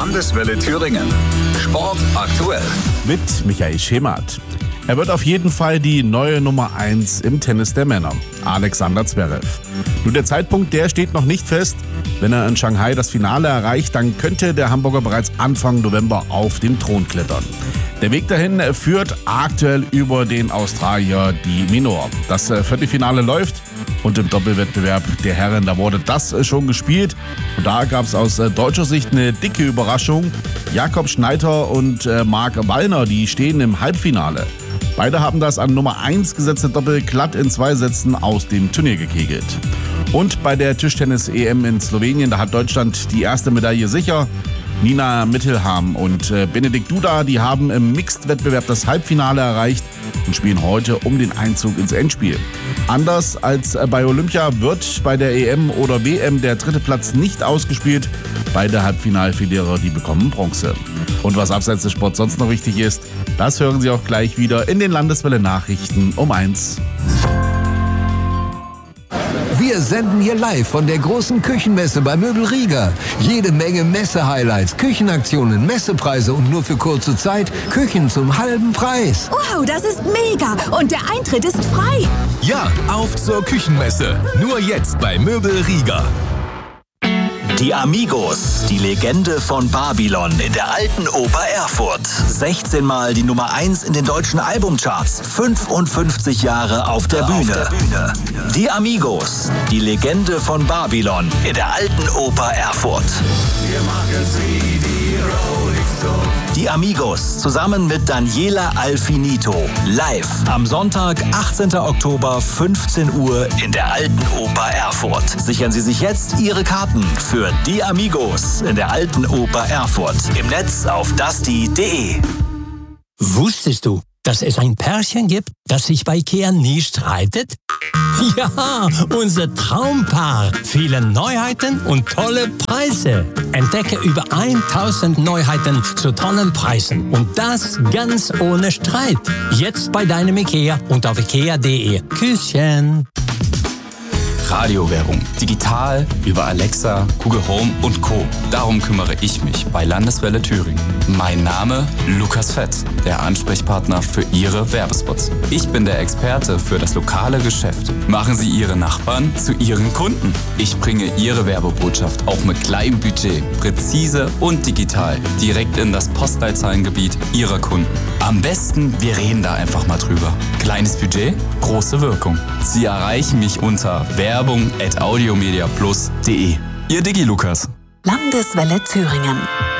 Landeswelle Thüringen. Sport aktuell. Mit Michael Schemert. Er wird auf jeden Fall die neue Nummer 1 im Tennis der Männer, Alexander Zverev. Nur der Zeitpunkt, der steht noch nicht fest. Wenn er in Shanghai das Finale erreicht, dann könnte der Hamburger bereits Anfang November auf den Thron klettern. Der Weg dahin führt aktuell über den Australier de Minaur. Das Viertelfinale läuft und im Doppelwettbewerb der Herren, da wurde das schon gespielt. Und da gab es aus deutscher Sicht eine dicke Überraschung. Jakob Schneider und Marc Wallner, die stehen im Halbfinale. Beide haben das an Nummer 1 gesetzte Doppel glatt in 2 Sätzen aus dem Turnier gekegelt. Und bei der Tischtennis-EM in Slowenien, da hat Deutschland die erste Medaille sicher. Nina Mittelham und Benedikt Duda, die haben im Mixed-Wettbewerb das Halbfinale erreicht und spielen heute um den Einzug ins Endspiel. Anders als bei Olympia wird bei der EM oder WM der 3. Platz nicht ausgespielt. Beide Halbfinalverlierer, die bekommen Bronze. Und was abseits des Sports sonst noch wichtig ist, das hören Sie auch gleich wieder in den Landeswelle-Nachrichten um 1. Wir senden hier live von der großen Küchenmesse bei Möbel Rieger. Jede Menge Messe-Highlights, Küchenaktionen, Messepreise und nur für kurze Zeit Küchen zum halben Preis. Wow, das ist mega! Und der Eintritt ist frei! Ja, auf zur Küchenmesse. Nur jetzt bei Möbel Rieger. Die Amigos, die Legende von Babylon in der Alten Oper Erfurt. 16 Mal die Nummer 1 in den deutschen Albumcharts. 55 Jahre auf der Bühne. Die Amigos, die Legende von Babylon in der Alten Oper Erfurt. Wir machen sie, die Rolling Stones. Die Amigos zusammen mit Daniela Alfinito. Live am Sonntag, 18. Oktober, 15 Uhr in der Alten Oper Erfurt. Sichern Sie sich jetzt Ihre Karten für Die Amigos in der Alten Oper Erfurt. Im Netz auf dusty.de. Wusstest du, dass es ein Pärchen gibt, das sich bei IKEA nie streitet? Ja, unser Traumpaar. Viele Neuheiten und tolle Preise. Entdecke über 1000 Neuheiten zu tollen Preisen. Und das ganz ohne Streit. Jetzt bei deinem IKEA und auf ikea.de. Küsschen. Radiowerbung. Digital, über Alexa, Google Home und Co. Darum kümmere ich mich bei Landeswelle Thüringen. Mein Name Lukas Fett, der Ansprechpartner für Ihre Werbespots. Ich bin der Experte für das lokale Geschäft. Machen Sie Ihre Nachbarn zu Ihren Kunden. Ich bringe Ihre Werbebotschaft auch mit kleinem Budget, präzise und digital, direkt in das Postleitzahlengebiet Ihrer Kunden. Am besten, wir reden da einfach mal drüber. Kleines Budget, große Wirkung. Sie erreichen mich unter werbung@audiomediaplus.de. Ihr Digi Lukas. Landeswelle Thüringen.